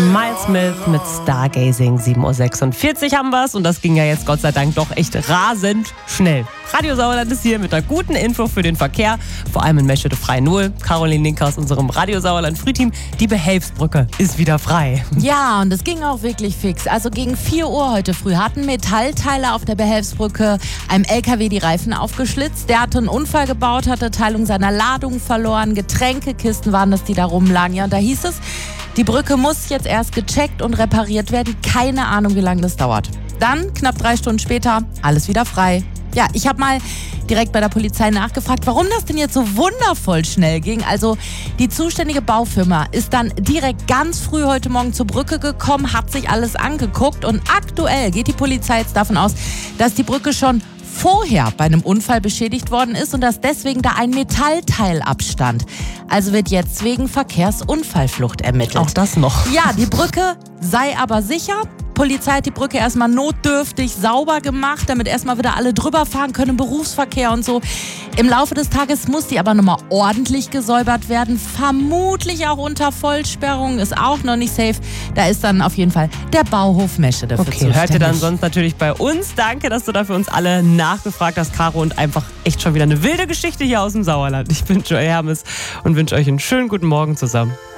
Miles Smith mit Stargazing, 7:46 Uhr haben wir's und das ging ja jetzt Gott sei Dank doch echt rasend schnell. Radio Sauerland ist hier mit einer guten Info für den Verkehr, vor allem in Meschede-Frei-Nuhl. Caroline Linke aus unserem Radio Sauerland Frühteam, die Behelfsbrücke ist wieder frei. Ja, und es ging auch wirklich fix. Also gegen 4 Uhr heute früh hatten Metallteile auf der Behelfsbrücke einem LKW die Reifen aufgeschlitzt. Der hatte einen Unfall gebaut, hatte Teilung seiner Ladung verloren. Getränkekisten waren das, die da rumlagen. Ja, und da hieß es, die Brücke muss jetzt erst gecheckt und repariert werden. Keine Ahnung, wie lange das dauert. Dann, knapp 3 Stunden später, alles wieder frei. Ja, ich habe mal direkt bei der Polizei nachgefragt, warum das denn jetzt so wundervoll schnell ging. Also die zuständige Baufirma ist dann direkt ganz früh heute Morgen zur Brücke gekommen, hat sich alles angeguckt und aktuell geht die Polizei jetzt davon aus, dass die Brücke schon vorher bei einem Unfall beschädigt worden ist und dass deswegen da ein Metallteil abstand. Also wird jetzt wegen Verkehrsunfallflucht ermittelt. Auch das noch. Ja, die Brücke sei aber sicher. Polizei hat die Brücke erstmal notdürftig sauber gemacht, damit erstmal wieder alle drüber fahren können, Berufsverkehr und so. Im Laufe des Tages muss die aber nochmal ordentlich gesäubert werden. Vermutlich auch unter Vollsperrung, ist auch noch nicht safe. Da ist dann auf jeden Fall der Bauhof Meschede dafür zuständig. Hört ihr dann sonst natürlich bei uns. Danke, dass du da für uns alle nachgefragt hast, Caro. Und einfach echt schon wieder eine wilde Geschichte hier aus dem Sauerland. Ich bin Joy Hermes und wünsche euch einen schönen guten Morgen zusammen.